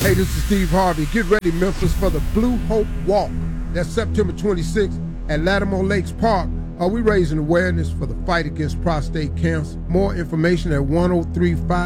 Hey, this is Steve Harvey. Get ready, Memphis, for the Blue Hope Walk. That's September 26th at Lattimore Lakes Park. We're raising awareness for the fight against prostate cancer. More information at 1035